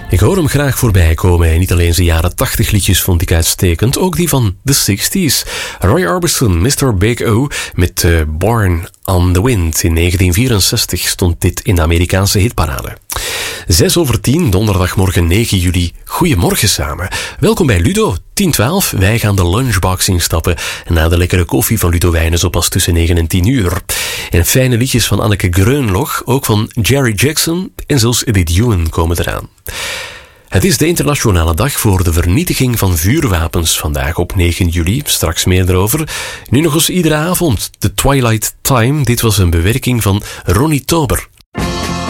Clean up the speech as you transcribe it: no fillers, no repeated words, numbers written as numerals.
Ik hoor hem graag voorbij komen en niet alleen zijn jaren 80 liedjes vond ik uitstekend, ook die van de 60s. Roy Orbison, Mr. Big O met Born on the Wind. In 1964 stond dit in de Amerikaanse hitparade. 6:10, donderdagmorgen 9 juli. Goedemorgen samen. Welkom bij Ludo, 10:12. Wij gaan de lunchbox instappen. En na de lekkere koffie van Ludo Wijnen zo pas tussen 9 en 10 uur. En fijne liedjes van Anneke Greunloch, ook van Jerry Jackson en zelfs Edith Ewan komen eraan. Het is de internationale dag voor de vernietiging van vuurwapens. Vandaag op 9 juli, straks meer erover. Nu nog eens iedere avond, The Twilight Time. Dit was een bewerking van Ronnie Tober.